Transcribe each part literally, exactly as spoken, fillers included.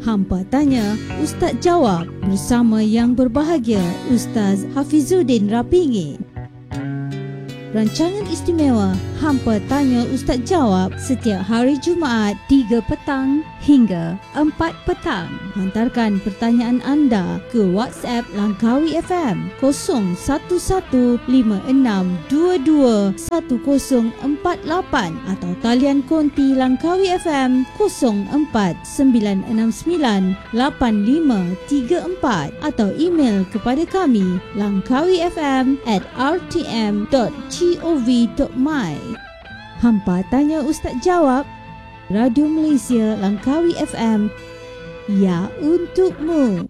Hampa Tanya, Ustaz Jawab bersama yang berbahagia Ustaz Hafizuddin Rapingi. Rancangan istimewa Hampa Tanya Ustaz Jawab setiap hari Jumaat tiga petang hingga empat petang. Hantarkan pertanyaan anda ke WhatsApp Langkawi F M kosong satu satu lima enam dua dua satu kosong empat lapan atau talian konti Langkawi F M kosong empat sembilan enam sembilan lapan lima tiga empat atau email kepada kami langkawifm at r t m dot gov dot my. Hampa Tanya Ustaz Jawab, Radio Malaysia Langkawi F M, ya untukmu.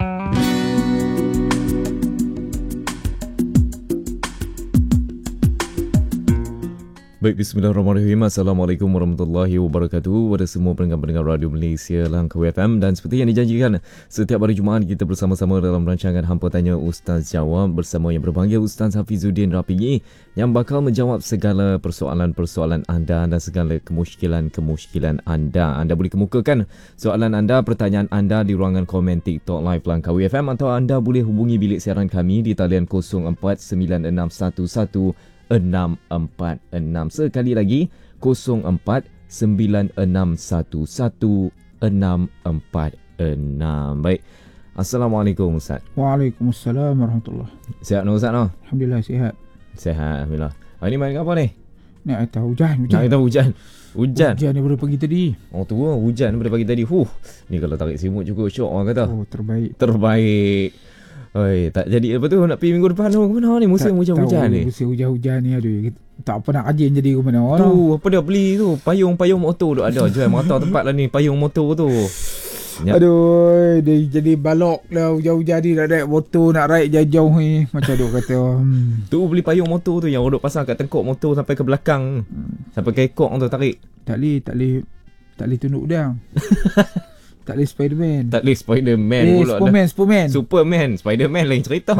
Baik, bismillahirrahmanirrahim. Assalamualaikum warahmatullahi wabarakatuh kepada semua pendengar-pendengar Radio Malaysia Langkawi F M. Dan seperti yang dijanjikan, setiap hari Jumaat kita bersama-sama dalam rancangan Hampa Tanya Ustaz Jawab bersama yang berbahagia Ustaz Hafizuddin Rapingi yang bakal menjawab segala persoalan-persoalan anda dan segala kemusykilan-kemusykilan anda. Anda boleh kemukakan soalan anda, pertanyaan anda di ruangan komen TikTok Live Langkawi F M atau anda boleh hubungi bilik siaran kami di talian kosong empat sembilan enam satu satu enam empat enam. Sekali lagi kosong empat sembilan enam satu satu enam empat enam. Baik. Assalamualaikum Ustaz. Waalaikumsalam warahmatullahi. Sihat no Ustaz no? Alhamdulillah sihat. Sihat alhamdulillah. Hari ni main apa ni? Ni atas hujan, hujan. Nak kata hujan. Hujan. Hujan daripada pagi tadi. Oh tu hujan daripada pagi tadi. Huh. Ni kalau tarik simut cukup syok orang kata. Oh terbaik. Terbaik. Oi, tak jadi apa tu nak pergi minggu depan tu ke mana ni musim hujan-hujan ni. Musim hujan-hujan ni aduh. Tak apa nak rajin jadi ke mana orang. Tu apa dia beli tu? Payung-payung motor tu ada jual mata tempat lah ni payung motor tu. Ya. Aduh, dia jadi balok lah hujan-hujan ni nak naik motor nak raik jauh-jauh ni. Macam duk kata. Hmm. Tu beli payung motor tu yang duk pasang kat tengkok motor sampai ke belakang. Hmm. Sampai ke ekor tu tarik. Tak boleh, tak boleh. Tak boleh tunduk dia. Tak boleh Spiderman. Tak boleh Spiderman eh, pula. Superman, dah. Superman. Superman. Spiderman lain cerita.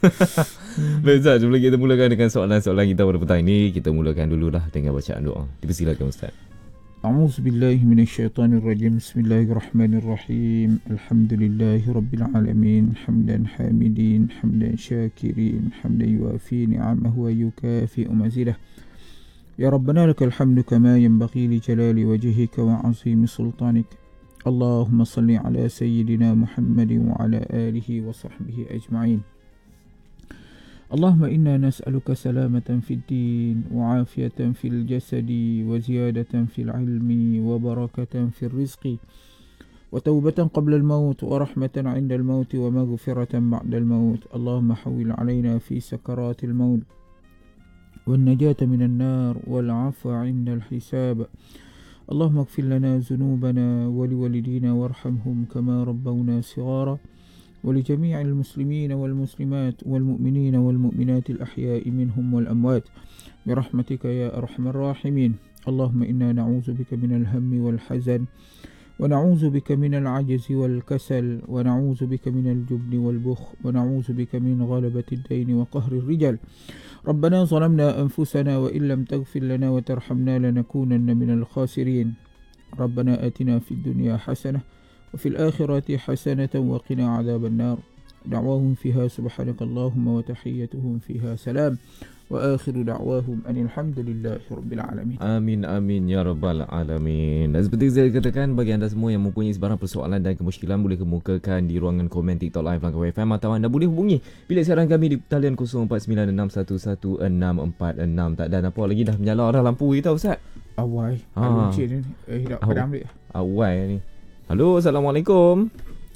Baik Ustaz, sebelum kita mulakan dengan soalan-soalan kita pada petang ini, kita mulakan dululah dengan bacaan doa. Dipersilakan Ustaz. A'udzubillahi minasyaitanirrajim. Bismillahirrahmanirrahim. Alhamdulillahirabbil alamin. Hamdan hamidin, hamdan syakirin, hamdan yuafi ni'amahu wa yukafi'u mazidah. Ya Rabbana lakal hamdu kama yanbaghi li jalali wajhika wa 'azimi sultanik. Allahumma salli ala sayyidina Muhammadin wa ala alihi wa sahbihi ajma'in. Allahumma inna nas'aluka salamatan fid din wa afiyatan fil jasadi wa ziyadatan fil ilmi wa barakatan fil rizqi wa tawbatan qabla al maut wa rahmatan 'inda al maut wa maghfiratan ba'da al maut. Allahumma hawwil 'alaina fi sakaratil maut wan najata minan nar wal 'afwa 'inda al hisab. اللهم اغفر لنا ذنوبنا ولوالدينا وارحمهم كما ربونا صغارا ولجميع المسلمين والمسلمات والمؤمنين والمؤمنات الأحياء منهم والأموات برحمتك يا أرحم الراحمين. اللهم إنا نعوذ بك من الهم والحزن ونعوذ بك من العجز والكسل ونعوذ بك من الجبن والبخل ونعوذ بك من غلبة الدين وقهر الرجال. ربنا ظلمنا أنفسنا وإن لم تغفر لنا وترحمنا لنكونن من الخاسرين. ربنا آتنا في الدنيا حسنة وفي الآخرة حسنة وقنا عذاب النار. دعواهم فيها سبحانك اللهم وتحيتهم فيها سلام وآخر دعواهم أن الحمد لله رب العالمين. Amin amin ya rabbal alamin. Dan seperti saya katakan, bagi anda semua yang mempunyai sebarang persoalan dan kemusykilan boleh kemukakan di ruangan komen TikTok Live Langkawi F M atau anda boleh hubungi bilik siaran kami di talian kosong empat sembilan enam satu satu enam empat enam. Tak ada apa lagi dah menyala dah lampu kita Ustaz. Awai. Ha. Ni. Eh dak padam dia. Awai ni. Halo, Assalamualaikum.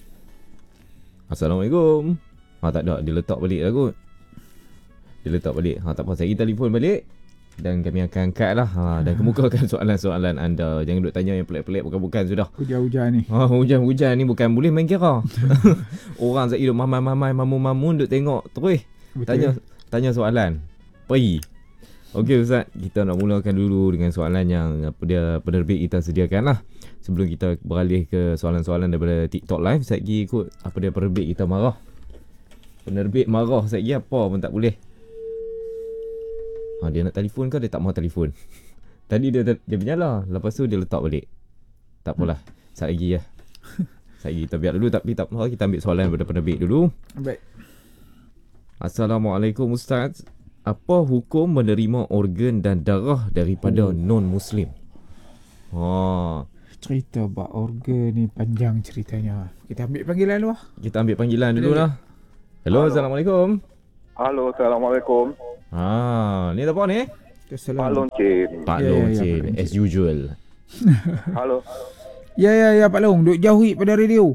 Assalamualaikum. Ha tak ada, dia letak balik dah kot. Dia letak balik. Ha tak apa, saya telefon balik dan kami akan angkat lah. Ha dan kemukakan soalan-soalan anda. Jangan duk tanya yang pelik-pelik, bukan-bukan sudah. Hujan-hujan ni. Ha hujan-hujan ni bukan boleh main kira. Orang Zat hidup mamai-mamai mamun-mamun duk tengok terus. Betul. Tanya tanya soalan. Pergi. Okey Ustaz, kita nak mulakan dulu dengan soalan yang apa dia penerbit kita sediakan lah. Sebelum kita beralih ke soalan-soalan daripada TikTok Live, saya pergi ikut apa dia penerbit kita marah. Penerbit marah saya pergi apa pun tak boleh. Ha, dia nak telefon ke dia tak mahu telefon. Tadi dia dia menyala, lepas tu dia letak balik. Tak apalah, hmm. Sekejap lagi ya. Saya kita biar dulu, tapi tak apa, kita ambil soalan daripada penebik dulu. Baik. Assalamualaikum Ustaz. Apa hukum menerima organ dan darah daripada oh. non-Muslim? Ha. Cerita bab organ ni panjang ceritanya. Kita ambil panggilan dulu lah. Kita ambil panggilan dulu lah. Hello, Halo. Assalamualaikum. Halo, Assalamualaikum. Ha, ni apa ni? Pak Loncin. Pak Ya, ya, Loncin, ya, Pak as usual. Halo. Ya, ya, ya Pak Long. Duk jauhi pada radio.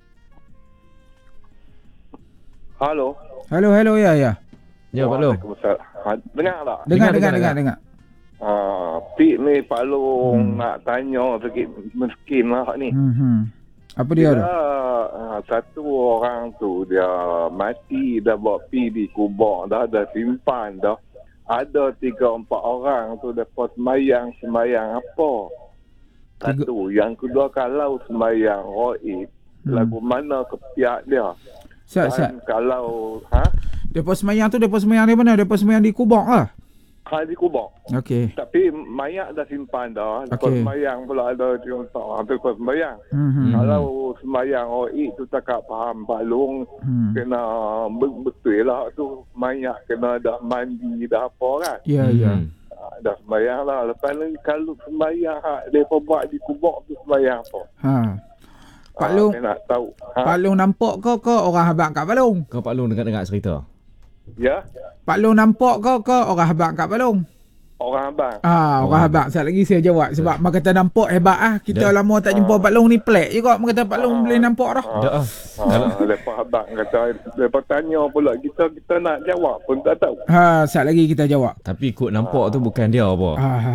Halo. Halo, halo, ya, ya. Ya, Pak Long. Waalaikumsalam. Ha, dengar tak? Dengar, Dengar, dengar, dengar, dengar, dengar. Ah, Pik ni Pak Long Hmm. nak tanya sikit miskin lah ni. Hmm, hmm. Apa dia Dia, tu? ah, satu orang tu dia mati dah bawa pi di kubur dah, dah simpan dah. Ada tiga empat orang tu dapat semayang, semayang apa? Satu. Yang kedua, kalau semayang roib, Hmm. lagu mana kepiak dia? Sat, sat. Dan kalau, ha? Depa semayang tu, depa semayang di mana? Depa semayang di kubur lah. Ha, di kubur. Okey. Tapi mayat dah simpan dah. Lepas Okey. semayang pula ada contoh orang tu lepas semayang. Hmm, hmm. Kalau semayang roib tu takak faham Pak Long, Hmm. kena be- betul lah tu mayat kena dah mandi dah apa kan. Ya, ya. Hmm. Ha, dah semayang lah. Lepas ni kalau semayang hak mereka buat di kubur tu semayang apa? Ha. Pak Ha, Long, saya nak tahu. Ha? Pak Long nampak ke ke orang habaq kat Pak Long? Kau Pak Long dengar-dengar cerita. Ya? Pak Long nampak ke ke orang habaq kat Pak Long? Orang abang. Ah, orang Oh. habaq. Sekejap lagi saya jawab. Sebab mak kata nampak hebat ah. Kita Dah. lama tak jumpa Pak Long ni pelik je kok. Mak kata Pak Long Ah. boleh nampak dah. Dah ah. Ha, lepas abang kata, lepas tanya pula kita, kita nak jawab pun tak tahu. Ha, sekejap lagi kita jawab. Tapi kod nampak tu bukan dia apa.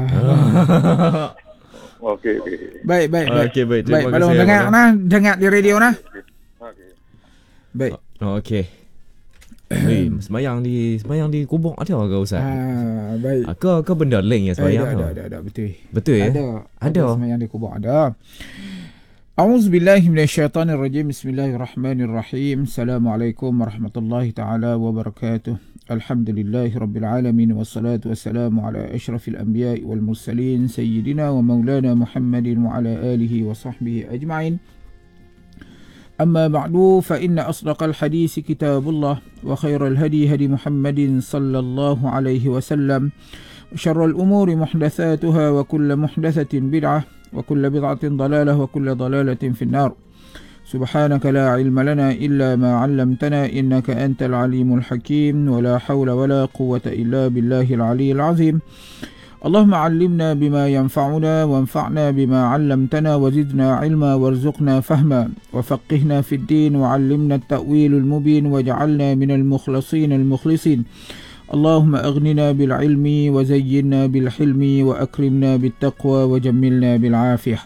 Ah. Okey, okey. Baik, baik, baik. Okey, baik. Terima Baik, Pak Long kasih, dengar Pak Long. nah, dengar di radio nah. Okey. Baik. Oh, okey. Hei, semayang di semayang di kubur ada ke Ustaz? Ah, baik. Ah, ke ke benda lain yang Eh, semayang ada, tu? ada, ada, ada, betul. Betul ya? Ada. Ada. Semayang di kubur ada. A'udzubillahi minasyaitonirrajim. Bismillahirrahmanirrahim. Assalamualaikum warahmatullahi taala wabarakatuh. Alhamdulillahirabbil alamin wassalatu wassalamu ala asyrafil anbiya'i wal mursalin sayyidina wa maulana Muhammadin wa ala alihi wa sahbihi ajma'in. أما بعد فإن أصدق الحديث كتاب الله وخير الهدي هدي محمد صلى الله عليه وسلم وشر الأمور محدثاتها وكل محدثة بدعة وكل بدعة ضلالة وكل ضلالة في النار سبحانك لا علم لنا إلا ما علمتنا إنك أنت العليم الحكيم ولا حول ولا قوة إلا بالله العلي العظيم اللهم علمنا بما ينفعنا وانفعنا بما علمتنا وزدنا علما وارزقنا فهما وفقهنا في الدين وعلمنا التأويل المبين واجعلنا من المخلصين المخلصين اللهم أغننا بالعلم وزينا بالحلم وأكرمنا بالتقوى وجملنا بالعافية.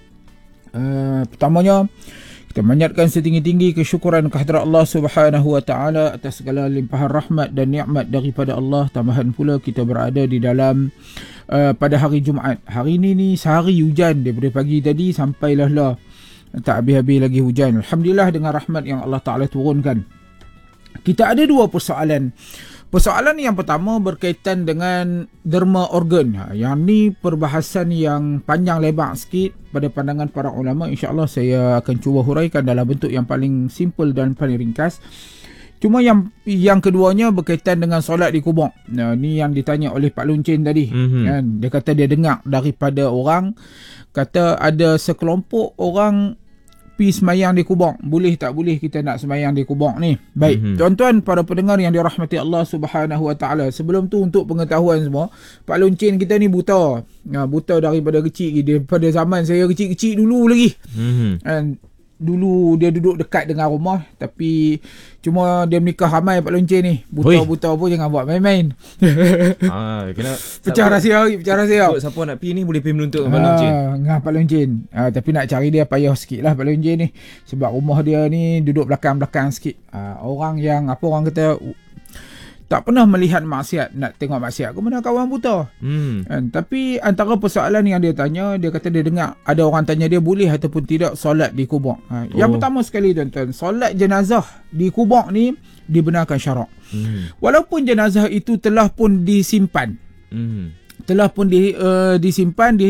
uh, Pertamanya kita menyatakan setinggi-tinggi kesyukuran kehadrat Allah Subhanahu wa taala atas segala limpahan rahmat dan nikmat daripada Allah. Tambahan pula kita berada di dalam uh, pada hari Jumaat. Hari ini ni sehari hujan daripada pagi tadi sampailah lah tak habis-habis lagi hujan. Alhamdulillah dengan rahmat yang Allah Taala turunkan. Kita ada dua persoalan. Persoalan yang pertama berkaitan dengan derma organ. Ha, yang ni perbahasan yang panjang lebar sikit pada pandangan para ulama. InsyaAllah saya akan cuba huraikan dalam bentuk yang paling simple dan paling ringkas. Cuma yang yang keduanya berkaitan dengan solat di kubur. Nah, ni yang ditanya oleh Pak Loncin tadi. Mhm. Kan? Dia kata dia dengar daripada orang, kata ada sekelompok orang pi semayang di kubur. Boleh tak boleh kita nak semayang di kubur ni? Baik, Mhm. tuan-tuan para pendengar yang dirahmati Allah Subhanahu wa taala. Sebelum tu untuk pengetahuan semua, Pak Loncin kita ni buta. Ha, buta daripada kecil, daripada zaman saya kecil-kecil dulu lagi. Mhm. And dulu dia duduk dekat dengan rumah, tapi cuma dia menikah ramai Pak Loncin ni. Buta-buta pun jangan buat main-main. Ah, kena Pecah rahsia lagi, pecah rahsia. Ikut siapa nak pergi ni boleh pergi menuntut dengan Pak Loncin. Ah, ngah Pak Loncin. Ah, tapi nak cari dia payah sikit lah Pak Loncin ni. Sebab rumah dia ni duduk belakang-belakang sikit. Ah, orang yang apa orang kata tak pernah melihat maksiat, nak tengok maksiat ke mana kawan buta. Hmm. Kan? Tapi antara persoalan yang dia tanya, dia kata dia dengar ada orang tanya dia boleh ataupun tidak solat di kubur. Ha, yang Oh. pertama sekali tuan-tuan, solat jenazah di kubur ni dibenarkan syarak. Hmm. Walaupun jenazah itu telah pun disimpan, Hmm. telah pun di, uh, disimpan di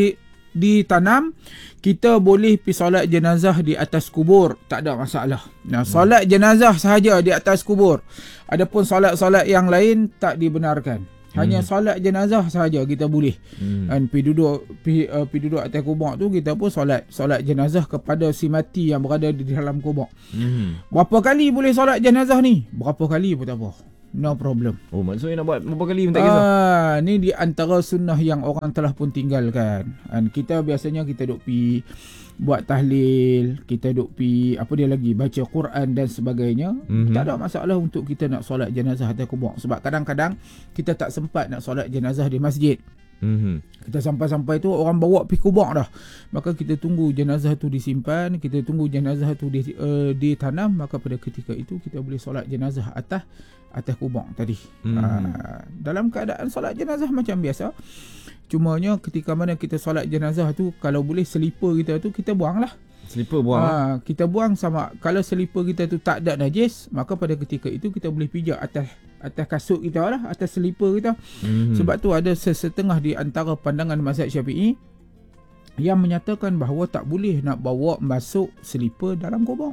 ditanam, kita boleh pergi solat jenazah di atas kubur, tak ada masalah. Nah, solat jenazah sahaja di atas kubur. Adapun solat-solat yang lain tak dibenarkan. Hanya hmm. solat jenazah sahaja kita boleh. Hmm. Dan pergi duduk pergi, uh, pergi duduk atas kubur tu, kita pun solat solat jenazah kepada si mati yang berada di dalam kubur. Hmm. Berapa kali boleh solat jenazah ni? Berapa kali pun tak apa. No problem. Oh, maksudnya nak buat berapa kali pun tak kisah? Ah, ni di antara sunnah yang orang telah pun tinggalkan. Dan kita biasanya kita duk pi buat tahlil, kita duk pi apa dia lagi, baca Quran dan sebagainya. Mm-hmm. Tak ada masalah untuk kita nak solat jenazah atas kubur. Sebab kadang-kadang kita tak sempat nak solat jenazah di masjid. Mm-hmm. Kita sampai-sampai tu orang bawa pergi kubur dah. Maka kita tunggu jenazah tu disimpan, kita tunggu jenazah tu di, uh, ditanam, maka pada ketika itu kita boleh solat jenazah atas atas kubur tadi. Mm-hmm. Uh, dalam keadaan solat jenazah macam biasa. Cumanya ketika mana kita solat jenazah tu, kalau boleh selipar kita tu kita buang lah. Selipar buang. Uh, kita buang sama. Kalau selipar kita tu tak ada najis, maka pada ketika itu kita boleh pijak atas atas kasut kita lah, atas selipar kita. Mm-hmm. Sebab tu ada sesetengah di antara pandangan mazhab Syafi'i yang menyatakan bahawa tak boleh nak bawa masuk selipar dalam kubur.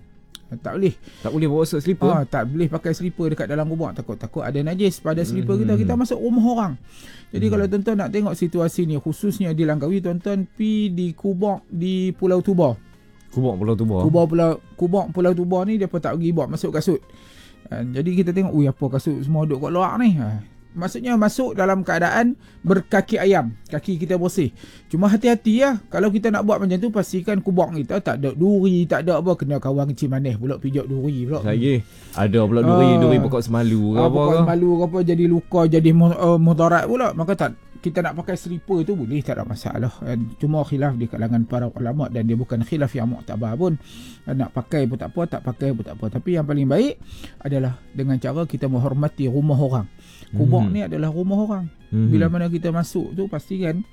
Tak boleh. Tak boleh bawa masuk selipar? Ha, tak boleh pakai selipar dekat dalam kubur. Takut-takut ada najis pada selipar mm-hmm. kita. Kita masuk rumah orang. Jadi mm-hmm. kalau tuan-tuan nak tengok situasi ni, khususnya di Langkawi, tuan-tuan pi di kubur di Pulau Tuba. Kubur Pulau Tuba? Kubur Pulau, kubur Pulau Tuba ni, dia pun tak pergi bawa masuk kasut. Ha, jadi kita tengok, ui apa kasut semua duduk kat luar ni. Ha. Maksudnya masuk dalam keadaan berkaki ayam, kaki kita bersih. Cuma hati-hati lah, kalau kita nak buat macam tu, pastikan kubur kita tak ada duri, tak ada apa, kena kawan kecil manis pula pijak duri pula. Lagi ada pula duri, uh, duri pokok semalu ke uh, apa pokok ke? semalu ke apa, jadi luka, jadi uh, mudarat pula. Maka tak, kita nak pakai selipar tu boleh, tak ada masalah. Cuma khilaf di kalangan para ulama, dan dia bukan khilaf yang muktabar pun. Nak pakai pun tak apa, tak pakai pun tak apa. Tapi yang paling baik adalah dengan cara kita menghormati rumah orang. Kubur mm-hmm. ni adalah rumah orang. Mm-hmm. Bila mana kita masuk tu, pastikan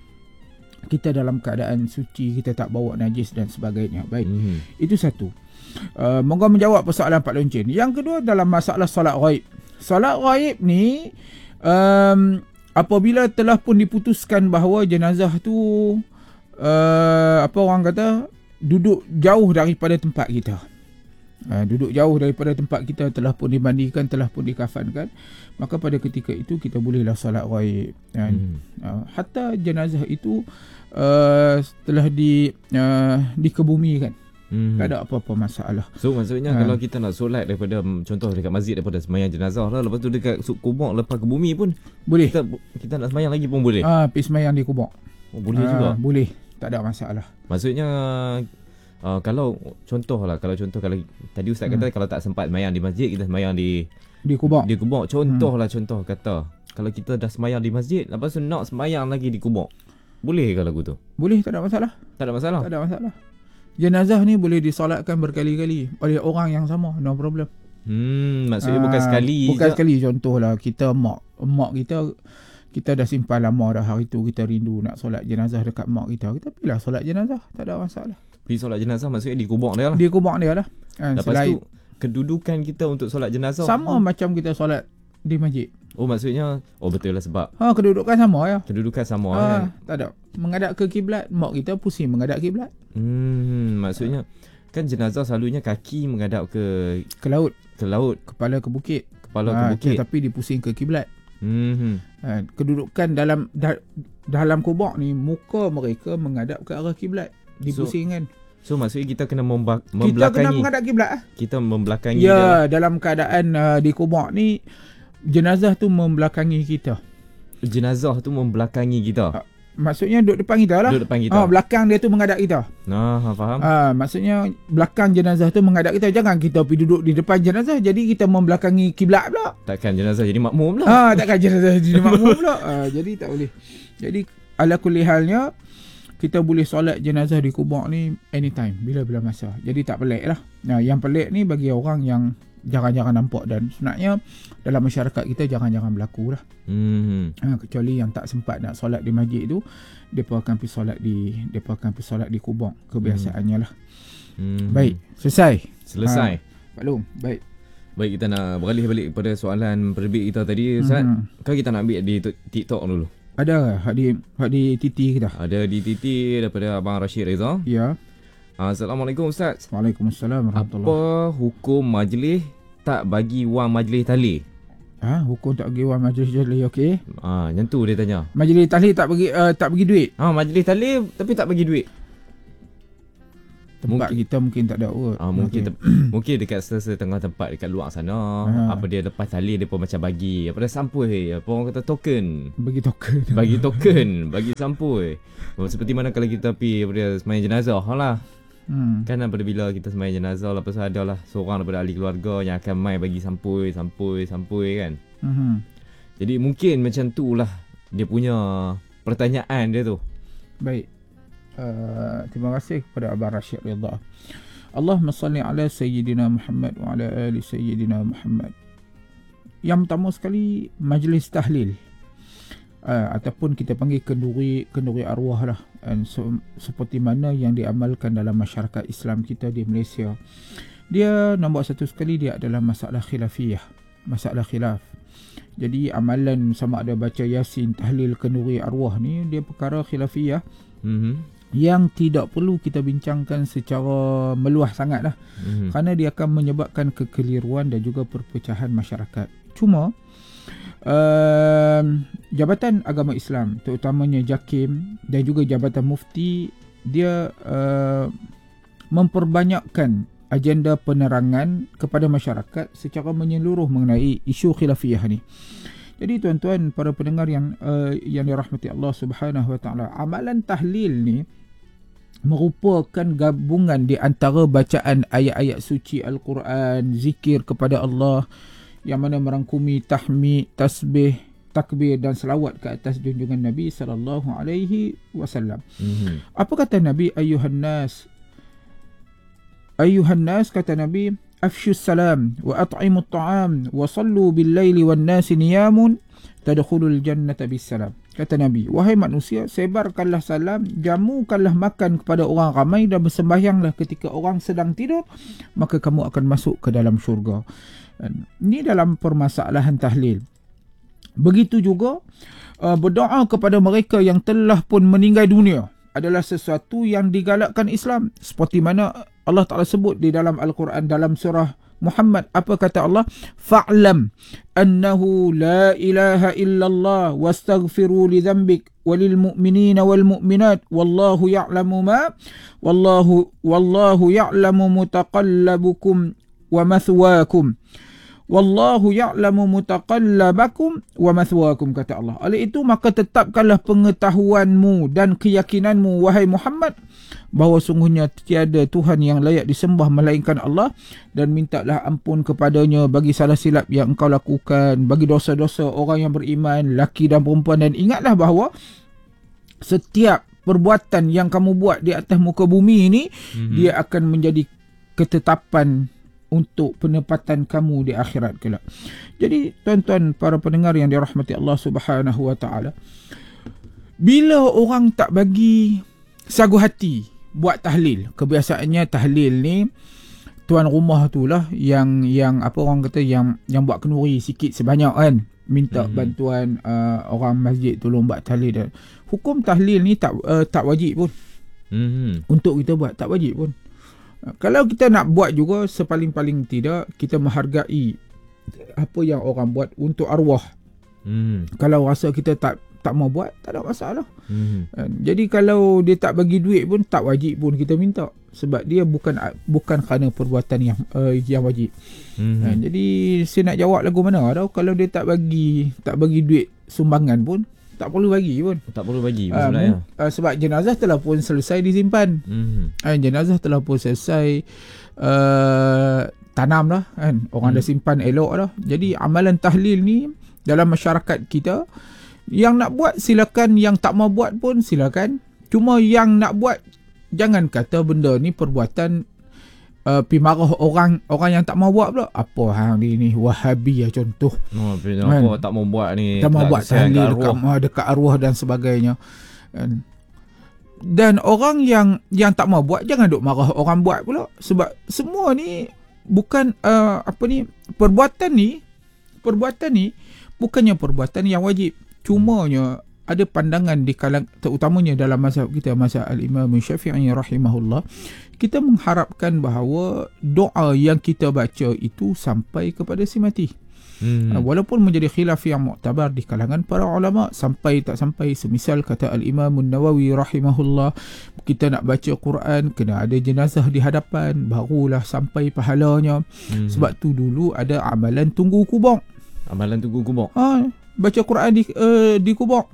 kita dalam keadaan suci, kita tak bawa najis dan sebagainya. Baik. Mm-hmm. Itu satu. Uh, moga menjawab persoalan Pak Loncin. Yang kedua dalam masalah solat ghaib. Solat ghaib ni um, apabila telah pun diputuskan bahawa jenazah tu uh, apa orang kata, duduk jauh daripada tempat kita. Uh, duduk jauh daripada tempat kita, telah pun dimandikan, telah pun dikafankan, maka pada ketika itu kita bolehlah solat ghaib. Dan hmm. uh, hatta jenazah itu uh, telah di uh, dikebumikan. Hmm. Tak ada apa-apa masalah. So maksudnya uh, kalau kita nak solat daripada, contoh dekat masjid, daripada sembahyang jenazah lah, lepas tu dekat kubur lepas ke bumi pun boleh. Kita, kita nak sembahyang lagi pun boleh. Ah, uh, pergi sembahyang di kubur. Oh, boleh uh, juga. Boleh. Tak ada masalah. Maksudnya Uh, kalau contoh lah, kalau contoh kalau tadi Ustaz hmm. kata kalau tak sempat sembahyang di masjid, kita sembahyang di di kubur. Di kubur. Contoh hmm. lah contoh kata kalau kita dah sembahyang di masjid, lepas tu nak sembahyang lagi di kubur, boleh ke lagu tu? Boleh, tak ada masalah. Tak ada masalah. Tak ada masalah. Jenazah ni boleh disolatkan berkali-kali oleh orang yang sama, no problem. Hmm, maksudnya uh, bukan sekali. Bukan je. Sekali. Contohlah kita mak mak kita kita dah simpan lama dah, hari tu kita rindu nak solat jenazah dekat mak kita, kita pilih solat jenazah, tak ada masalah. Pergi solat jenazah maksudnya di kubur dia lah. Di kubur dia lah. Ha, lepas selain tu kedudukan kita untuk solat jenazah sama hmm. macam kita solat di masjid. Oh maksudnya, oh betul lah sebab ha, kedudukan sama ya. Kedudukan sama ha, kan. Tak ada. Menghadap ke kiblat, mak kita pusing menghadap kiblat. Hmm, maksudnya kan jenazah selalunya kaki menghadap ke ke laut, ke laut, kepala ke bukit. Kepala ha, ke bukit. Tapi dipusing ke kiblat. Hmm. Ha, kedudukan dalam da, dalam kubur ni, muka mereka menghadap ke arah kiblat. Dipusingkan. So, so maksudnya kita kena membak- membelakangi. Kita kena menghadap kiblat. Kita membelakangi. Ya, dia. Dalam keadaan uh, di kubur ni, jenazah tu membelakangi kita. Jenazah tu membelakangi kita. Uh, maksudnya duduk depan kita lah. Duduk depan kita. Ah, belakang dia tu menghadap kita. Nah, faham. Ah, maksudnya belakang jenazah tu menghadap kita. Jangan kita pergi duduk di depan jenazah, jadi kita membelakangi kiblat pula. Takkan jenazah jadi makmum pula. Ah, takkan jenazah jadi makmum pula. Ah, jadi tak boleh. Jadi ala kulli halnya, kita boleh solat jenazah di kubur ni anytime, bila-bila masa. Jadi tak pelik lah. Nah, yang pelik ni bagi orang yang jarang-jarang nampak, dan sebenarnya dalam masyarakat kita jarang-jarang berlaku lah. Hmm. Ha, kecuali yang tak sempat nak solat di masjid tu, mereka akan pergi solat di mereka akan pergi solat di kubur. Kebiasaannya lah. Hmm. Baik, selesai. Selesai. Ha, Maklum, baik. Baik, kita nak beralih balik kepada soalan penerbit kita tadi, Ustaz. Hmm. Kan kita nak ambil di TikTok dulu. Ada hak di hak di T T kita. Ada di T T daripada Abang Rashid Reza. Ya. Assalamualaikum Ustaz. Waalaikumsalam warahmatullahi. Apa hukum majlis tak bagi wang majlis tahlil? Ha, hukum tak bagi wang majlis tahlil, okey. Ah, macam tu dia tanya. Majlis tahlil tak bagi uh, tak bagi duit. Ah, majlis tahlil tapi tak bagi duit. Tempat Mungkin- kita mungkin tak ada kot. Ah, mungkin Okey. te- mungkin dekat setengah tempat dekat luar sana. Ha. Apa dia lepas tahlil dia pun macam bagi apa dia sampul, apa orang kata token. bagi token. Bagi token, bagi sampul. Oh, seperti mana kalau kita pergi apa dia sembahyang jenazah lah. Hmm. Kan pada bila kita sembahyang jenazah lepas tu ada lah seorang daripada ahli keluarga yang akan mai bagi sampul, sampul, sampul kan. Mhm. Jadi mungkin macam tu lah dia punya pertanyaan dia tu. Baik. Uh, terima kasih kepada Abang Rashid Ridha. Allahumma salli ala Sayyidina Muhammad wa ala ali Sayyidina Muhammad. Yang pertama sekali, majlis tahlil. Uh, ataupun kita panggil kenduri kenduri arwah lah. And so, seperti mana yang diamalkan dalam masyarakat Islam kita di Malaysia. Dia nombor satu sekali dia adalah masalah khilafiyah. Masalah khilaf. Jadi amalan sama ada baca Yasin, tahlil, kenduri arwah ni dia perkara khilafiyah. Mhm. Yang tidak perlu kita bincangkan secara meluas sangat lah. Mhm. Kerana dia akan menyebabkan kekeliruan dan juga perpecahan masyarakat. Cuma uh, Jabatan Agama Islam, terutamanya JAKIM dan juga Jabatan Mufti, dia uh, memperbanyakkan agenda penerangan kepada masyarakat secara menyeluruh mengenai isu khilafiyah ni. Jadi tuan-tuan para pendengar yang uh, yang dirahmati Allah Subhanahu Wa Taala, amalan tahlil ni merupakan gabungan di antara bacaan ayat-ayat suci Al-Quran, zikir kepada Allah yang mana merangkumi tahmid, tasbih, takbir dan selawat ke atas junjungan Nabi sallallahu alaihi wasallam. Mhm. Apa kata Nabi? Ayuhan nas, ayuhan nas, kata Nabi, afshus salam wa at'imut ta'am wa sallu bil laili wan nasi niyamun tadkhulul jannata bis salam. Kata Nabi, wahai manusia, sebarkanlah salam, jamukanlah makan kepada orang ramai dan bersembahyanglah ketika orang sedang tidur, maka kamu akan masuk ke dalam syurga. Ini dalam permasalahan tahlil. Begitu juga uh, berdoa kepada mereka yang telah pun meninggal dunia adalah sesuatu yang digalakkan Islam. Seperti mana Allah Ta'ala sebut di dalam Al-Quran dalam surah Muhammad. Apa kata Allah? Fa'lam annahu la ilaha illallah wastaghfiru li dhanbik walil mu'minina wal mu'minat wallahu ya'lamu ma wallahu wallahu ya'lamu mutaqallabukum wa mathwaakum. Wallahu ya'lamu mutaqallabakum wa mathwaakum, kata Allah. Oleh itu maka tetapkanlah pengetahuanmu dan keyakinanmu wahai Muhammad bahawa sungguhnya tiada Tuhan yang layak disembah melainkan Allah, dan mintalah ampun kepadanya bagi salah silap yang engkau lakukan, bagi dosa-dosa orang yang beriman, laki dan perempuan, dan ingatlah bahawa setiap perbuatan yang kamu buat di atas muka bumi ini, mm-hmm. dia akan menjadi ketetapan untuk penempatan kamu di akhirat kelak. Jadi tuan-tuan para pendengar yang dirahmati Allah Subhanahu Wa Taala, bila orang tak bagi sagu hati buat tahlil, kebiasaannya tahlil ni tuan rumah tu lah yang yang apa orang kata yang yang buat kenduri sikit sebanyak kan, minta mm-hmm. bantuan uh, orang masjid tolong buat tahlil. Dan hukum tahlil ni tak uh, tak wajib pun. Mm-hmm. Untuk kita buat tak wajib pun. Kalau kita nak buat juga, sepaling-paling tidak kita menghargai apa yang orang buat untuk arwah. Hmm. Kalau rasa kita tak tak mau buat, tak ada masalah. Hmm. Jadi kalau dia tak bagi duit pun tak wajib pun kita minta, sebab dia bukan bukan kerana perbuatan yang uh, yang wajib. Hmm. Jadi saya nak jawab lagu mana tau, kalau dia tak bagi tak bagi duit sumbangan pun tak perlu bagi pun. Tak perlu bagi pun sebenarnya. Uh, sebab jenazah telah pun selesai disimpan. Mm-hmm. Uh, jenazah telah pun selesai uh, tanam lah kan. Orang mm. dah simpan elok dah. Jadi amalan tahlil ni dalam masyarakat kita, yang nak buat silakan, yang tak mau buat pun silakan. Cuma yang nak buat, jangan kata benda ni perbuatan Uh, pi marah orang orang yang tak mau buat pula. Apa hang ni ni Wahabi lah contoh. Oh, kan? Apa tak mau buat ni? Tak mau buat tahlil dekat arwah. dekat arwah dan sebagainya. Dan, dan orang yang yang tak mau buat, jangan duk marah orang buat pula, sebab semua ni bukan uh, apa ni perbuatan ni perbuatan ni bukannya perbuatan yang wajib. Cumanya ada pandangan di kalangan, terutamanya dalam mazhab kita, mazhab al-Imam Syafi'i rahimahullah, kita mengharapkan bahawa doa yang kita baca itu sampai kepada si mati. Hmm. Walaupun menjadi khilaf yang muktabar di kalangan para ulama, sampai tak sampai. Semisal kata al-Imam Nawawi rahimahullah, kita nak baca Quran kena ada jenazah di hadapan barulah sampai pahalanya. Hmm. Sebab tu dulu ada amalan tunggu kubur. Amalan tunggu kubur. Ha, baca Quran di uh, di kubur.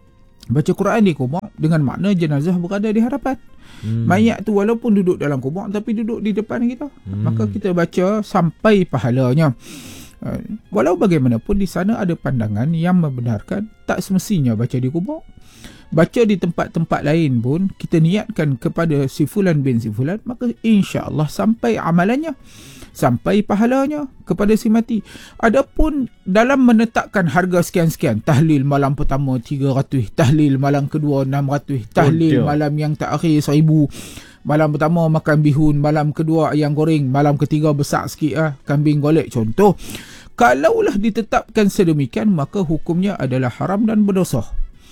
Baca Quran di kubur dengan makna jenazah berada di hadapan. Hmm. Mayat tu walaupun duduk dalam kubur tapi duduk di depan kita. Hmm. Maka kita baca sampai pahalanya. Uh, walau bagaimanapun di sana ada pandangan yang membenarkan tak semestinya baca di kubur. Baca di tempat-tempat lain pun kita niatkan kepada si fulan bin si fulan, maka insya-Allah sampai amalannya, sampai pahalanya kepada si mati. Adapun dalam menetapkan harga sekian-sekian, tahlil malam pertama tiga ratus, tahlil malam kedua enam ratus, tahlil oh, malam yang terakhir seribu. Malam pertama makan bihun, malam kedua ayam goreng, malam ketiga besar sikit ah kambing golek contoh. Kalaulah ditetapkan sedemikian, maka hukumnya adalah haram dan berdosa.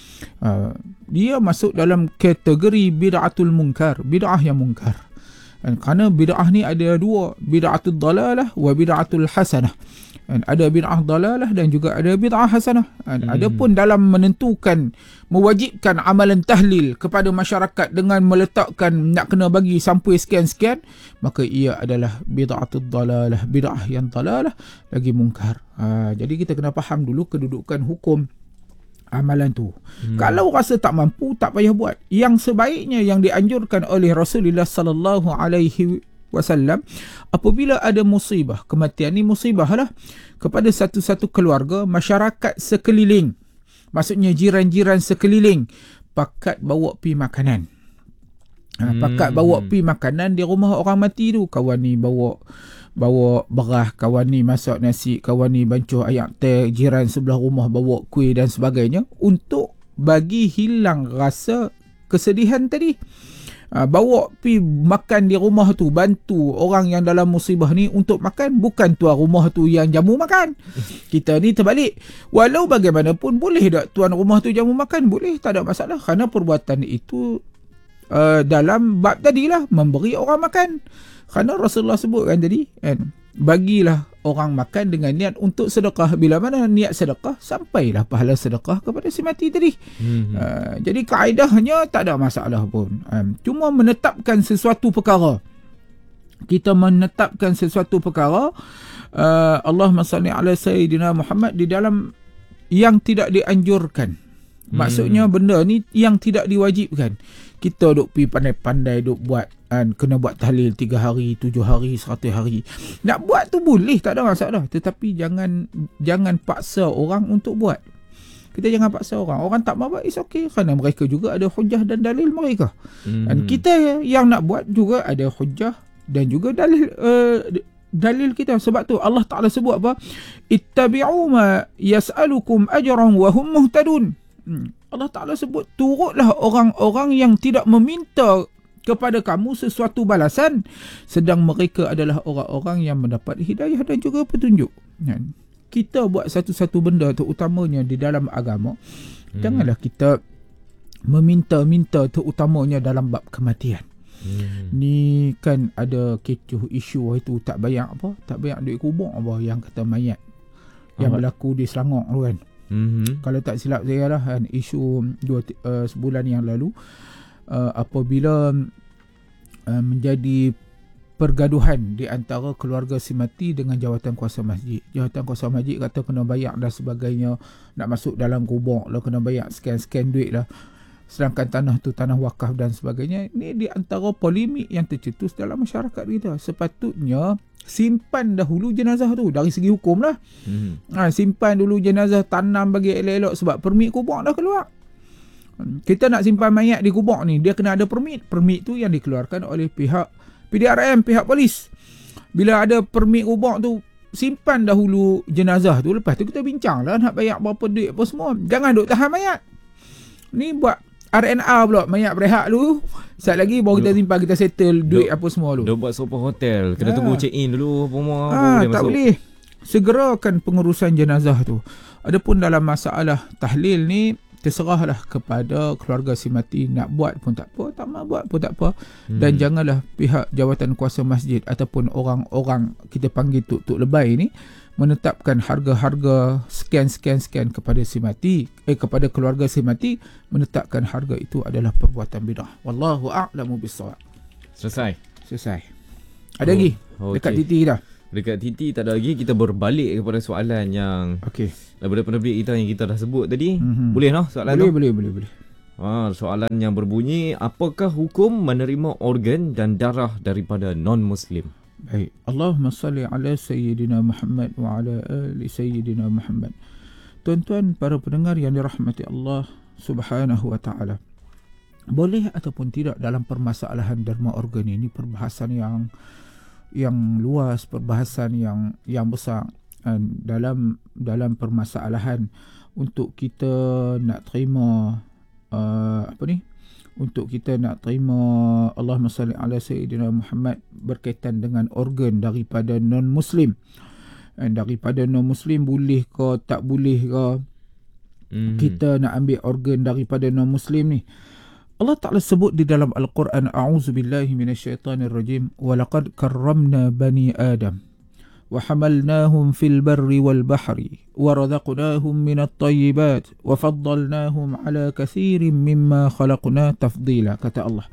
Uh, dia masuk dalam kategori bid'atul munkar, bid'ah yang munkar. Dan kerana bid'ah ni ada dua, bid'atul dalalah wa bid'atul hasanah. Dan ada bid'ah dalalah dan juga ada bid'ah hasanah. Dan hmm. adapun dalam menentukan, mewajibkan amalan tahlil kepada masyarakat dengan meletakkan nak kena bagi sampai sekian-sekian, maka ia adalah bid'atul dalalah, bid'ah yang dalalah lagi munkar. Ha, jadi kita kena faham dulu kedudukan hukum amalan tu. Hmm. Kalau rasa tak mampu, tak payah buat. Yang sebaiknya yang dianjurkan oleh Rasulullah sallallahu alaihi wasallam, apabila ada musibah, kematian ni musibah lah kepada satu-satu keluarga, masyarakat sekeliling, maksudnya jiran-jiran sekeliling, pakat bawa pi makanan. Ha, pakat bawa pi makanan di rumah orang mati tu. Kawan ni bawa bawa beras, kawan ni masak nasi, kawan ni bancuh ayam teh, jiran sebelah rumah bawa kuih dan sebagainya, untuk bagi hilang rasa kesedihan tadi. Ha, bawa pi makan di rumah tu, bantu orang yang dalam musibah ni untuk makan, bukan tuan rumah tu yang jamu makan. Kita ni terbalik. Walau bagaimanapun boleh tak tuan rumah tu jamu makan? Boleh, tak ada masalah, kerana perbuatan itu uh, dalam bab tadilah, memberi orang makan. Kerana Rasulullah sebut kan tadi, kan, bagilah orang makan dengan niat untuk sedekah. Bila mana niat sedekah, sampailah pahala sedekah kepada si mati tadi. Hmm. Uh, jadi kaedahnya tak ada masalah pun. Um, cuma menetapkan sesuatu perkara. Kita menetapkan sesuatu perkara, uh, Allahumma salli ala Sayyidina Muhammad, di dalam yang tidak dianjurkan. Maksudnya hmm. benda ni yang tidak diwajibkan. Kita duk pi pandai-pandai duk buat, kan, kena buat tahlil tiga hari, tujuh hari, seratus hari. Nak buat tu boleh, tak ada masalah. Tetapi jangan jangan paksa orang untuk buat. Kita jangan paksa orang. Orang tak mau buat, is okay. Kerana mereka juga ada hujah dan dalil mereka. Hmm. Dan kita yang nak buat juga ada hujah dan juga dalil uh, dalil kita. Sebab tu Allah Ta'ala sebut apa? Ittabi'u ma yas'alukum ajran wa hum muhtadun. Hmm. Allah Ta'ala sebut, turutlah orang-orang yang tidak meminta kepada kamu sesuatu balasan, sedang mereka adalah orang-orang yang mendapat hidayah dan juga petunjuk. Kita buat satu-satu benda, terutamanya di dalam agama, hmm. janganlah kita meminta-minta, terutamanya dalam bab kematian. Hmm. Ni kan ada kecoh isu itu tak bayar apa, tak bayar duit kubur apa yang kata mayat yang oh. berlaku di Selangor tu kan. Mm-hmm. Kalau tak silap saya lah, kan, isu dua uh, sebulan yang lalu, uh, apabila uh, menjadi pergaduhan di antara keluarga si mati dengan jawatan kuasa masjid. Jawatan kuasa masjid kata kena bayar dan sebagainya, nak masuk dalam kubur lah kena bayar sekian-sekian duit lah, sedangkan tanah tu tanah wakaf dan sebagainya. Ini di antara polemik yang tercetus dalam masyarakat kita. Sepatutnya simpan dahulu jenazah tu dari segi hukum lah. Hmm. Ha, simpan dulu jenazah, tanam bagi elok-elok, sebab permit kubur dah keluar. Kita nak simpan mayat di kubur ni, dia kena ada permit. Permit tu yang dikeluarkan oleh pihak P D R M, pihak polis. Bila ada permit kubur tu, simpan dahulu jenazah tu, lepas tu kita bincang lah nak bayar berapa duit apa semua. Jangan duk tahan mayat. Ni buat R and R pula, mayat berehat dulu, saat lagi baru kita simpan, kita settle duit apa semua dulu. Dia buat sopan hotel, kena ha. tunggu check in dulu semua. Ha, boleh tak masuk. Boleh. Segerakan pengurusan jenazah tu. Adapun dalam masalah tahlil ni, terserahlah kepada keluarga si mati, nak buat pun tak apa, tak nak buat pun tak apa. Hmm. Dan janganlah pihak jawatan kuasa masjid ataupun orang-orang kita panggil tuk-tuk lebay ni menetapkan harga-harga sekian-sekian-sekian kepada si mati, eh kepada keluarga si mati, menetapkan harga itu adalah perbuatan bidah. Wallahu a'lamu bissawab. Selesai. Selesai. Ada oh, lagi? Oh, dekat okay. titi dah. Dekat titi tak ada lagi. Kita berbalik kepada soalan yang Okey. daripada penerbit kita yang kita dah sebut tadi. Mm-hmm. Boleh noh soalan boleh, tu? Boleh, boleh, boleh. Ha, soalan yang berbunyi, apakah hukum menerima organ dan darah daripada non-Muslim? Baik. Allahumma salli ala Sayyidina Muhammad wa ala ali Sayyidina Muhammad. Tuan-tuan para pendengar yang dirahmati Allah Subhanahu wa taala. Boleh ataupun tidak dalam permasalahan derma organ ini, perbahasan yang yang luas, perbahasan yang yang besar. Dan dalam dalam permasalahan untuk kita nak terima uh, apa ni? Untuk kita nak terima Allahumma salli ala Sayyidina Muhammad berkaitan dengan organ daripada non-Muslim. Dan daripada non-Muslim boleh ke tak boleh ke mm. kita nak ambil organ daripada non-Muslim ni. Allah Ta'ala sebut di dalam Al-Quran, A'udzubillahi minasyaitanirrajim, wa laqad karramna bani Adam wa hamalnahum fil barri wal bahri wa razaqnahum minat tayyibat wa faddalnahum ala kathirin mimma khalaqna tafdila, kata Allah.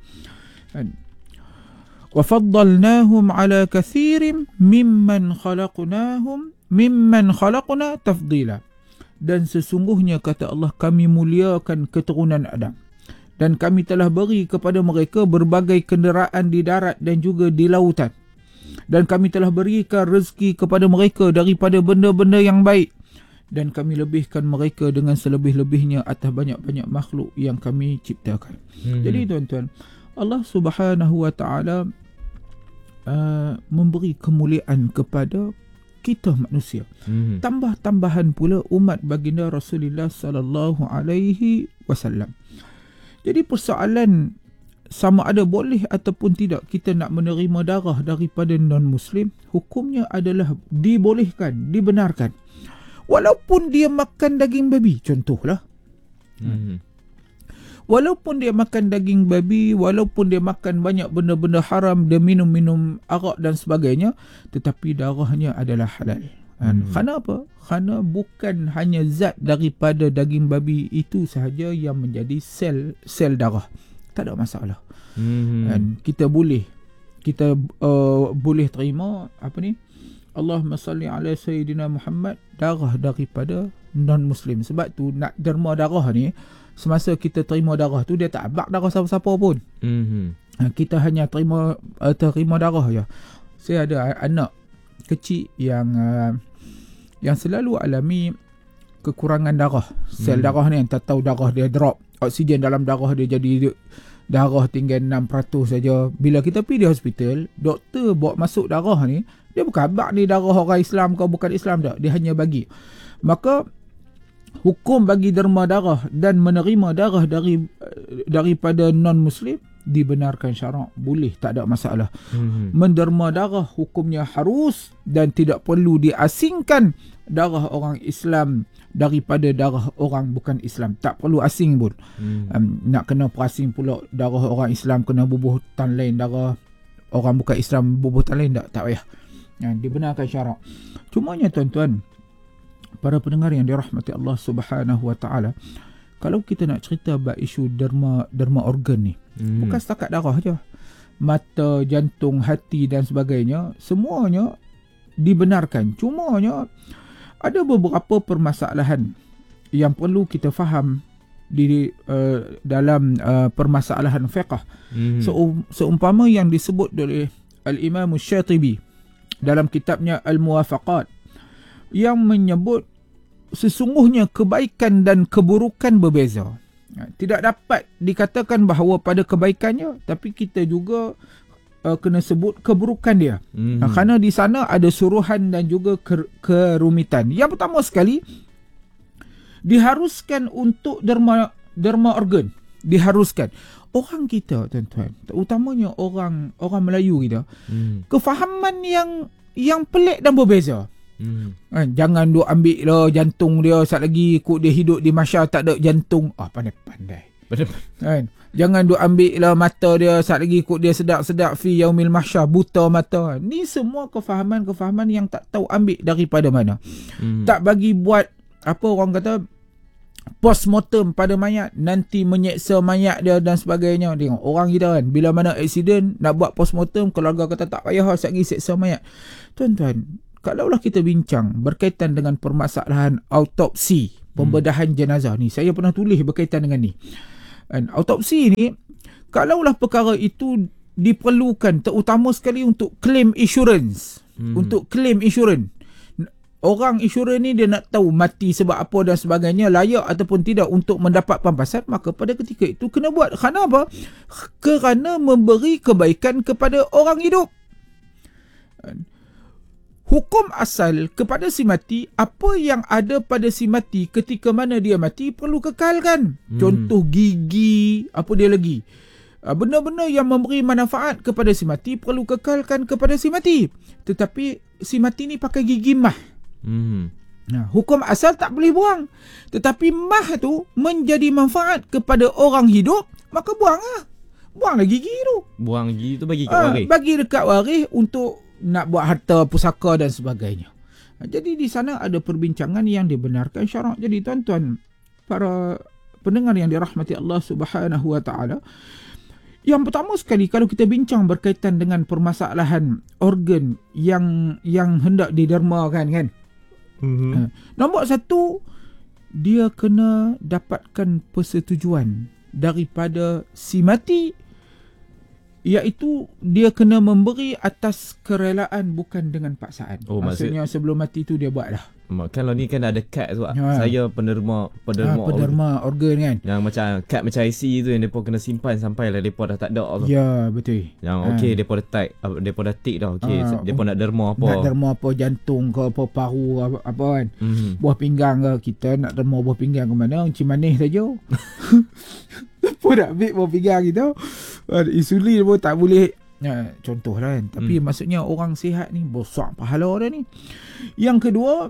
Wa faddalnahum ala kathirin mimman khalaqnahum mimman khalaqna tafdila. Dan sesungguhnya, kata Allah, kami muliakan keturunan Adam, dan kami telah beri kepada mereka berbagai kenderaan di darat dan juga di lautan. Dan kami telah berikan rezeki kepada mereka daripada benda-benda yang baik. Dan kami lebihkan mereka dengan selebih-lebihnya atas banyak-banyak makhluk yang kami ciptakan. Hmm. Jadi tuan-tuan, Allah Subhanahu wa taala uh, memberi kemuliaan kepada kita manusia. Hmm. Tambah-tambahan pula umat baginda Rasulullah sallallahu alaihi wasallam. Jadi persoalan sama ada boleh ataupun tidak kita nak menerima darah daripada non-Muslim, hukumnya adalah dibolehkan, dibenarkan. Walaupun dia makan daging babi, contohlah. Hmm. Walaupun dia makan daging babi, walaupun dia makan banyak benda-benda haram, dia minum-minum arak dan sebagainya, tetapi darahnya adalah halal. Hmm. Kerana apa? Kerana bukan hanya zat daripada daging babi itu sahaja yang menjadi sel sel darah. Tak ada masalah. Hmm. Dan kita boleh kita uh, boleh terima apa ni? Allahumma salli ala Sayyidina Muhammad, darah daripada non-Muslim. Sebab tu nak derma darah ni, semasa kita terima darah tu, dia tak abak darah siapa-siapa pun. Hmm. Kita hanya terima uh, terima darah je. Saya ada anak kecil yang uh, yang selalu alami kekurangan darah. Sel hmm. darah ni yang tak tahu darah dia drop. Oksigen dalam darah dia jadi darah tinggal enam peratus saja. Bila kita pergi di hospital, doktor bawa masuk darah ni, dia bukan abak ni darah orang Islam ke bukan Islam tak. Dia hanya bagi. Maka hukum bagi derma darah dan menerima darah dari daripada non-Muslim dibenarkan syarak, boleh, tak ada masalah. Hmm. Menderma darah hukumnya harus dan tidak perlu diasingkan darah orang Islam daripada darah orang bukan Islam. Tak perlu asing pun. Hmm. Um, nak kena perasing pula darah orang Islam kena bubuh tan lain, darah orang bukan Islam bubuh tan lain, tak, tak payah. Ya, dibenarkan syarak. Cumanya tuan-tuan, para pendengar yang dirahmati Allah Subhanahu wa taala, kalau kita nak cerita bab isu derma derma organ ni, hmm. bukan setakat darah je. Mata, jantung, hati dan sebagainya, semuanya dibenarkan. Cumanya ada beberapa permasalahan yang perlu kita faham di uh, dalam uh, permasalahan fiqh. Hmm. So, seumpama yang disebut oleh Al-Imam Syatibi dalam kitabnya Al-Muwafaqat, yang menyebut sesungguhnya kebaikan dan keburukan berbeza. Tidak dapat dikatakan bahawa pada kebaikannya, tapi kita juga uh, kena sebut keburukan dia. Mm-hmm. Kerana di sana ada suruhan dan juga ker- kerumitan. Yang pertama sekali, diharuskan untuk derma derma organ. Diharuskan. Orang kita, tuan-tuan, terutamanya orang orang Melayu kita, mm. kefahaman yang yang pelik dan berbeza. Hmm. Kan? Jangan duk ambil lah jantung dia, sat lagi kok dia hidup di mahsyar tak ada jantung. Ah, pandai-pandai. Kan? Jangan duk ambil lah mata dia, sat lagi kok dia sedap-sedap fi yaumil mahsyar, buta mata. Ni semua kefahaman-kefahaman yang tak tahu ambil daripada mana. Hmm. Tak bagi buat apa orang kata postmortem pada mayat, nanti menyeksa mayat dia dan sebagainya. Tengok orang kita kan, bila mana aksiden nak buat postmortem, keluarga kata tak payah sekejap lagi seksa mayat. Tuan-tuan, kalaulah kita bincang berkaitan dengan permasalahan autopsi, pembedahan jenazah ni, saya pernah tulis berkaitan dengan ni. Dan autopsi ni, kalaulah perkara itu diperlukan terutama sekali untuk claim insurance, hmm. untuk claim insurance, orang insurans ni dia nak tahu mati sebab apa dan sebagainya, layak ataupun tidak untuk mendapat pampasan, maka pada ketika itu kena buat. Kerana apa? Kerana memberi kebaikan kepada orang hidup. Hukum asal kepada si mati, apa yang ada pada si mati ketika mana dia mati perlu kekalkan. Hmm. Contoh gigi, apa dia lagi? Benda-benda yang memberi manfaat kepada si mati perlu kekalkan kepada si mati. Tetapi si mati ni pakai gigi mah. Hmm. Nah, hukum asal tak boleh buang. Tetapi mah tu menjadi manfaat kepada orang hidup, maka buang lah. Buanglah gigi tu. Buang gigi tu bagi kat ha, waris. Bagi dekat waris untuk nak buat harta pusaka dan sebagainya. Jadi di sana ada perbincangan yang dibenarkan syarak. Jadi tuan-tuan, para pendengar yang dirahmati Allah Subhanahu wa taala, yang pertama sekali kalau kita bincang berkaitan dengan permasalahan organ yang yang hendak didermakan kan. Mm-hmm. Nombor satu, dia kena dapatkan persetujuan daripada si mati, iaitu dia kena memberi atas kerelaan bukan dengan paksaan. Oh, maksudnya maksud, sebelum mati tu dia buat dah. Kalau ni kan ada kad tu, ha. Saya penerima penerima, ha, penerima organ. organ kan. Yang macam kad macam I C tu yang depa kena simpan sampai lah depa dah tak ada tu. Ya, betul. Yang ha. okey depa dah type, depa dah tick dah okey, ha. depa nak derma apa. Nak derma apa, jantung ke apa, paru apa, apa kan. Mm-hmm. Buah pinggang ke, kita nak derma buah pinggang ke mana, uncik manis saja. Depa nak ambil buah pinggang kita. Insulin pun tak boleh. Ya, contoh lah kan. Tapi hmm. maksudnya orang sihat ni besar pahala dia ni. Yang kedua,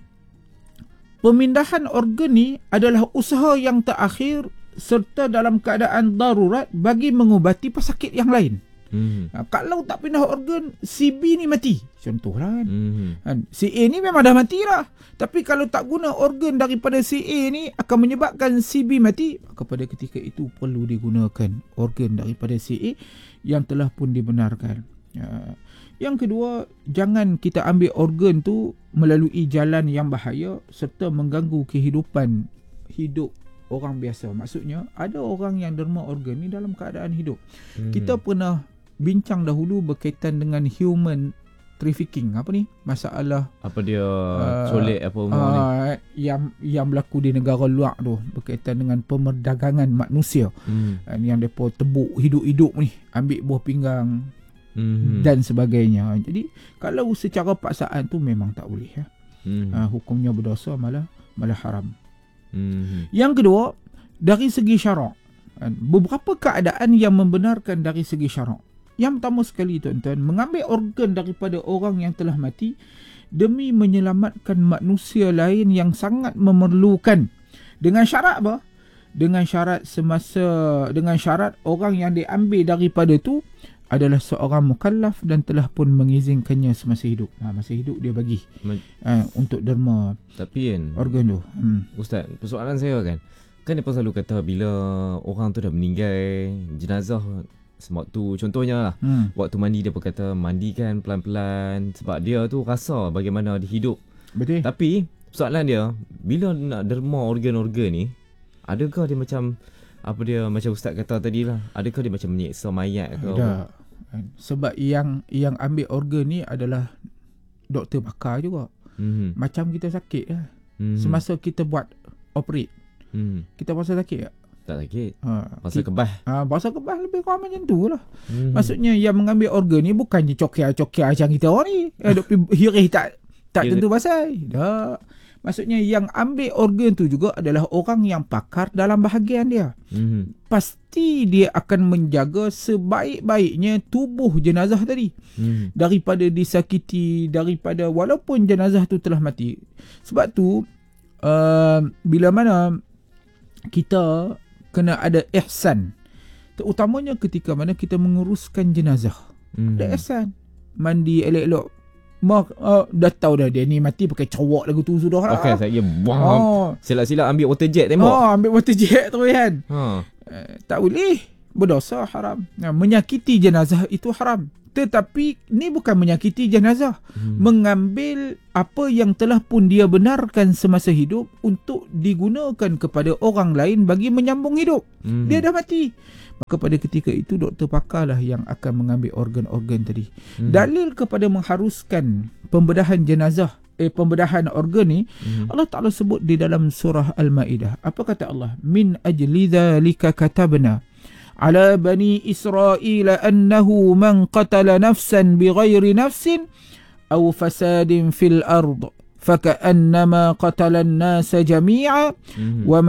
pemindahan organ ni adalah usaha yang terakhir serta dalam keadaan darurat bagi mengubati pesakit yang lain. Hmm. Ha, kalau tak pindah organ, si B ni mati. Contohlah kan. Hmm. Si A ni memang dah mati lah. Tapi kalau tak guna organ daripada si A ni akan menyebabkan si B mati, maka pada ketika itu perlu digunakan organ daripada si A yang telah pun dibenarkan. Ha. Yang kedua, jangan kita ambil organ tu melalui jalan yang bahaya serta mengganggu kehidupan hidup orang biasa. Maksudnya, ada orang yang derma organ ni dalam keadaan hidup. Hmm. Kita pernah bincang dahulu berkaitan dengan human trafficking. Apa ni? Masalah apa dia uh, colek apa uh, ni? Yang yang berlaku di negara luar tu berkaitan dengan pemerdagangan manusia. Hmm. Yang depa tebuk hidup-hidup ni, ambil buah pinggang. Mm-hmm. dan sebagainya. Jadi kalau secara paksaan tu memang tak boleh ya. Mm-hmm. Uh, hukumnya berdosa, malah malah haram. Mm-hmm. Yang kedua, dari segi syarak, beberapa keadaan yang membenarkan dari segi syarak. Yang pertama sekali tuan-tuan, mengambil organ daripada orang yang telah mati demi menyelamatkan manusia lain yang sangat memerlukan. Dengan syarat apa? Dengan syarat semasa dengan syarat orang yang diambil daripada tu adalah seorang mukallaf dan telah pun mengizinkannya semasa hidup. Ha, masa hidup dia bagi Men- ha, untuk derma. Tapi kan organ tu. Hmm. Ustaz, persoalan saya kan, kan dia selalu kata bila orang tu dah meninggal, jenazah sewaktu contohnya lah, hmm. waktu mandi dia berkata mandikan pelan-pelan sebab dia tu rasa bagaimana dia hidup. Betul. Tapi soalan dia, bila nak derma organ-organ ni, adakah dia macam apa dia macam Ustaz kata tadi lah, adakah dia macam menyeksa mayat ke? Ada. Sebab yang yang ambil organ ni adalah doktor pakar juga. Mm-hmm. Macam kita sakit lah. Mm-hmm. Semasa kita buat operate, mm-hmm. kita rasa sakit tak? Tak sakit. Ha, rasa kita, kebas. Ha, rasa kebas lebih kurang macam tu lah. Mm-hmm. Maksudnya yang mengambil organ ni bukannya cokiar-cokiar macam kita orang ni. Eh, hirih tak tak tentu pasal. Tak. Maksudnya yang ambil organ tu juga adalah orang yang pakar dalam bahagian dia. Hmm. Pasti dia akan menjaga sebaik-baiknya tubuh jenazah tadi. Hmm. Daripada disakiti, daripada walaupun jenazah tu telah mati. Sebab tu uh, bila mana kita kena ada ihsan, terutamanya ketika mana kita menguruskan jenazah. Hmm. Ada ihsan. Mandi elok-elok. Mak, uh, dah tahu dah dia ni mati pakai cowok lagu tu sudah lah. Okey, saya buang. Oh. Silap-silap ambil water jet tembak. Oh, ambil water jet tu kan. Ha. Uh, tak boleh. Berdosa, haram. Nah, menyakiti jenazah itu haram. Tetapi ni bukan menyakiti jenazah. Hmm. Mengambil apa yang telah pun dia benarkan semasa hidup untuk digunakan kepada orang lain bagi menyambung hidup. Hmm. Dia dah mati. Maka pada ketika itu doktor pakarlah yang akan mengambil organ-organ tadi. Hmm. Dalil kepada mengharuskan pembedahan jenazah, eh pembedahan organ ni, hmm. Allah Ta'ala sebut di dalam surah Al-Ma'idah. Apa kata Allah? Min ajli dzalika katabna ala bani Israel annahu man qatala nafsan bighairi nafsin aw fasadin fil ard faka'annama qatala an-nasa jami'a wa